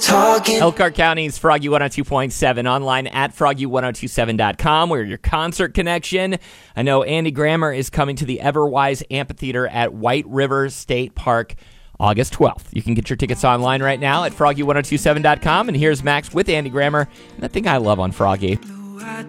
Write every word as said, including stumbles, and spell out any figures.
talking. Elkhart County's Froggy one oh two point seven, online at froggy one oh two seven dot com. We're your concert connection. I know Andy Grammer is coming to the Everwise Amphitheater at White River State Park August twelfth. You can get your tickets online right now at froggy one oh two seven dot com. And here's Max with Andy Grammer and the thing I love on Froggy. I